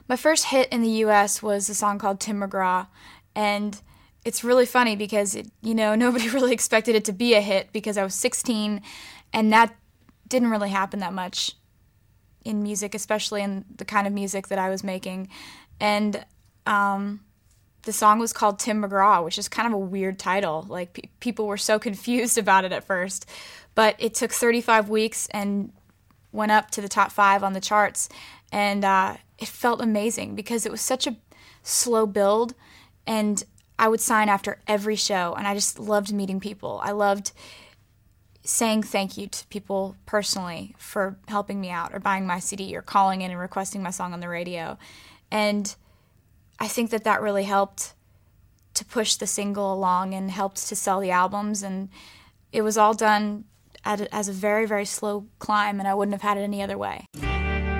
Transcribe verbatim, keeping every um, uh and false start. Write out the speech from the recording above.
My first hit in the U S was a song called Tim McGraw, and it's really funny because, it, you know, nobody really expected it to be a hit because I was sixteen, and that didn't really happen that much in music, especially in the kind of music that I was making. And um, the song was called Tim McGraw, which is kind of a weird title. Like, pe- people were so confused about it at first. But it took thirty-five weeks and went up to the top five on the charts. And uh, it felt amazing because it was such a slow build, and I would sign after every show, and I just loved meeting people. I loved saying thank you to people personally for helping me out or buying my C D or calling in and requesting my song on the radio. And I think that that really helped to push the single along and helped to sell the albums, and it was all done at a, as a very, very slow climb, and I wouldn't have had it any other way.